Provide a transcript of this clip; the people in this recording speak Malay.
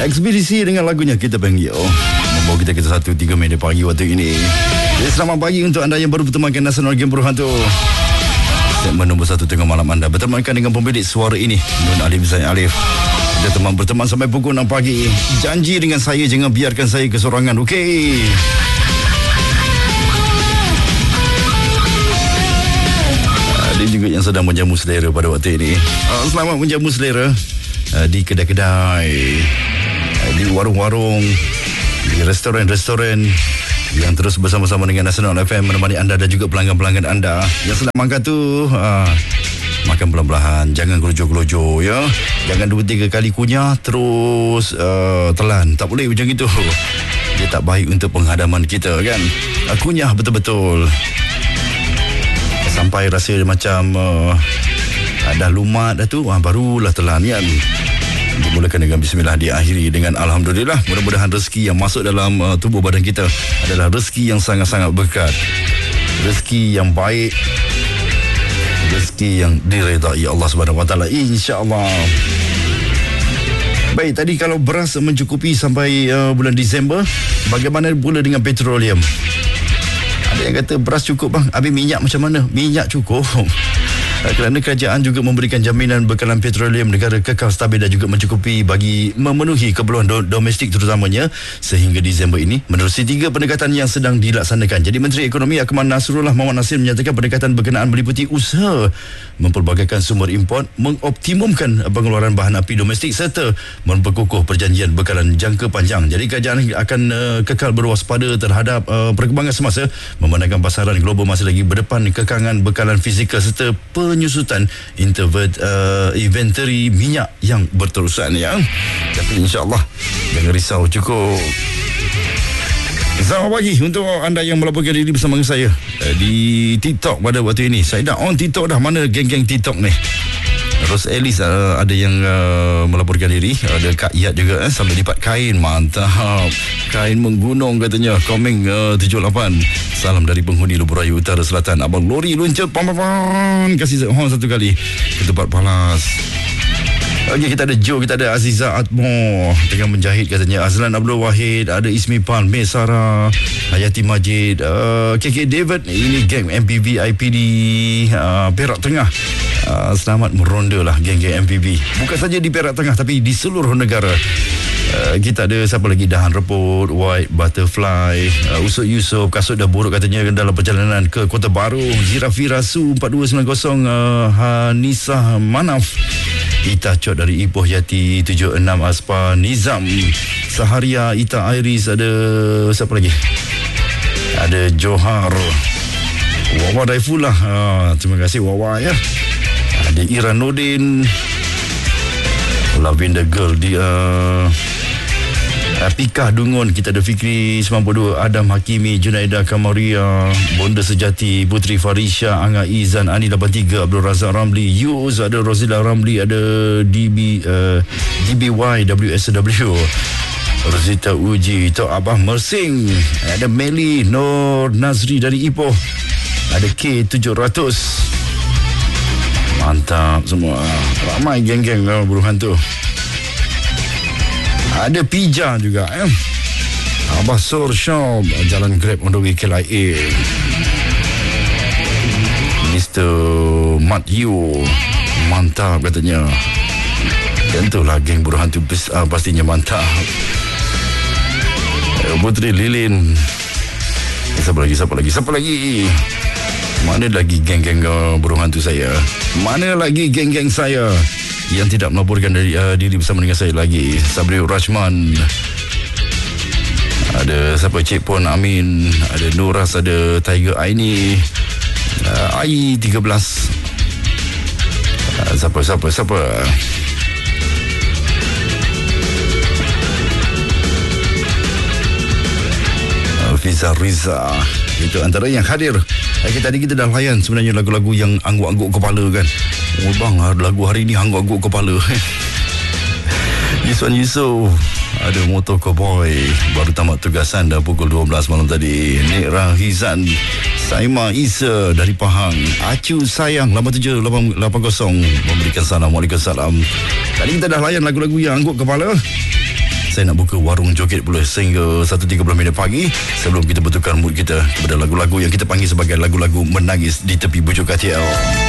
Ekspedisi dengan lagunya Kita Panggil membawa kita ke 1.3 minit pagi waktu ini. Jadi selamat pagi untuk anda yang baru bertemankan Nasional Game Berhantu. Segmen nombor 1 tengah malam anda bertemankan dengan pemilik suara ini, Nun Alif Zain Alif. Kita berteman sampai pukul 6 pagi. Janji dengan saya, jangan biarkan saya kesorangan, okey? Ada juga yang sedang menjamu selera pada waktu ini. Selamat menjamu selera di kedai-kedai, di warung-warung, di restoran-restoran yang terus bersama-sama dengan Nasional FM menemani anda dan juga pelanggan-pelanggan anda yang sedang makan tu. Makan pelan-pelan, jangan gelojo-gelojo ya. Jangan 2-3 kali kunyah terus telan. Tak boleh macam itu. Dia tak baik untuk penghadaman kita kan. Kunyah betul-betul sampai rasa macam dah lumat dah tu, barulah telan kan. Dimulakan dengan bismillah, diakhiri dengan alhamdulillah. Mudah-mudahan rezeki yang masuk dalam tubuh badan kita adalah rezeki yang sangat-sangat berkat, rezeki yang baik, rezeki yang diredai Allah Subhanahu Wa Taala, insya-Allah. Baik, tadi kalau beras mencukupi sampai bulan Disember, bagaimana pula dengan petroleum? Ada yang kata beras cukup bang, habis minyak macam mana? Minyak cukup kerana kerajaan juga memberikan jaminan bekalan petroleum negara kekal stabil dan juga mencukupi bagi memenuhi keperluan domestik terutamanya sehingga Disember ini menerusi 3 pendekatan yang sedang dilaksanakan. Jadi Menteri Ekonomi Akmal Nasrullah Muhammad Nasir menyatakan pendekatan berkenaan meliputi usaha mempelbagaikan sumber import, mengoptimumkan pengeluaran bahan api domestik serta memperkukuh perjanjian bekalan jangka panjang. Jadi kerajaan akan kekal berwaspada terhadap perkembangan semasa, memandangkan pasaran global masih lagi berdepan kekangan bekalan fizikal serta penyusutan inventory minyak yang berterusan ya. Tapi insya-Allah jangan risau, cukup. Selamat pagi untuk anda yang melaporkan diri bersama dengan saya di TikTok pada waktu ini. Saya dah on TikTok dah. Mana geng-geng TikTok ni? Ros Ellis ada yang melaporkan diri. Ada Kak Iyad juga sambil lipat kain. Mantap. Kain menggunung katanya. Komeng 78. Salam dari penghuni Lubuk Raya Utara Selatan. Abang lori luncur pam-pam. Kasih horn satu kali. Ketupat palas. Okey, kita ada Joe, kita ada Aziza Atmo tengah menjahit katanya. Azlan Abdul Wahid, ada Ismi Pan, Mesara, Hayati Majid, KK David. Ini geng MPV IPD Perak Tengah. Selamat meronda lah geng-geng MPV. Bukan saja di Perak Tengah tapi di seluruh negara. Kita ada siapa lagi? Dahan Reput, White Butterfly, Usut Yusof, kasut dah buruk katanya dalam perjalanan ke Kota Baru. Zirafira Su 4290, Hanisah Manaf, Ita Cot dari Ipoh Yati 76, Aspa Nizam, Saharia, Ita Iris, ada siapa lagi? Ada Johar, Wawa Daifullah, terima kasih Wawa ya. Ada Ira Nordin, Lavender Girl di Pikah Dungun. Kita ada Fikri 92, Adam Hakimi, Junaida Kamaria, Bonda Sejati, Putri Farisha, Angga Izan, Ani 83, Abdul Razak Ramli, Yuz, ada Rosila Ramli, ada DBY WSW, Rosita Uji, Tok Abah Mersing, ada Meli Nur Nazri dari Ipoh, ada K700. Mantap semua. Ramai geng-geng buruhan tu. Ada Pija juga Abah Sur Shop, Jalan Grab on the way KLIA. Mr. Mat Yu, mantap katanya. Tentulah geng buruhan tu pastinya mantap. Putri Lilin. Siapa lagi? Mana lagi geng-geng buruhan tu saya? Mana lagi geng-geng saya yang tidak melaporkan diri bersama dengan saya lagi? Sabri Rajman, ada siapa? Cik Pon Amin, ada Nuras, ada Tiger Aini, Ai 13. Siapa? Fiza Riza. Itu antara yang hadir. Tadi kita dah layan sebenarnya lagu-lagu yang angguk-angguk kepala kan. Oh bang, lagu hari ni angguk-angguk kepala. Yuswan Yusof, ada Motor Cowboy, baru tamat tugasan dah pukul 12 malam tadi. Nik Rahizan, Saima Isa dari Pahang, Acu Sayang 8780 memberikan salam. Waalaikumsalam. Tadi kita dah layan lagu-lagu yang angguk kepala. saya nak buka warung joget pula sehingga 1.30 minit pagi sebelum kita betulkan mood kita kepada lagu-lagu yang kita panggil sebagai lagu-lagu menangis di tepi bujur KTL.